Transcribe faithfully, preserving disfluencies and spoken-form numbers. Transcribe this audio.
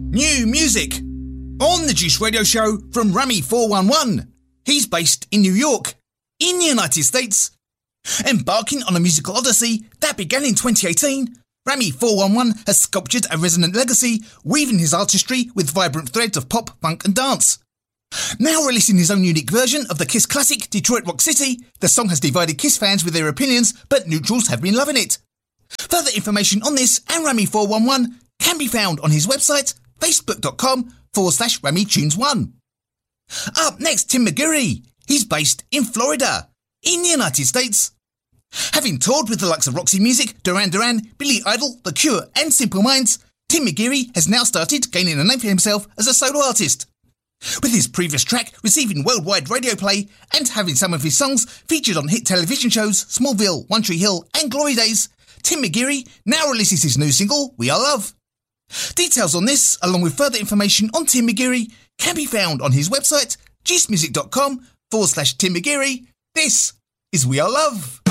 New music on the Juice Radio Show from Rami four one one. He's based in New York, in the United States. Embarking on a musical odyssey that began in twenty eighteen, Rami four one one has sculptured a resonant legacy, weaving his artistry with vibrant threads of pop, funk and dance. Now releasing his own unique version of the Kiss classic, Detroit Rock City, the song has divided Kiss fans with their opinions, but neutrals have been loving it. Further information on this and Rami four one one can be found on his website, facebook.com forward slash Rami Tunes one. Up next, Tim McGeary. He's based in Florida, in the United States. Having toured with the likes of Roxy Music, Duran Duran, Billy Idol, The Cure and Simple Minds, Tim McGeary has now started gaining a name for himself as a solo artist. With his previous track receiving worldwide radio play and having some of his songs featured on hit television shows Smallville, One Tree Hill and Glory Days, Tim McGeary now releases his new single, We Are Love. Details on this, along with further information on Tim McGeary, can be found on his website, juicemusic.com forward slash Tim McGeary. This is We Are Love.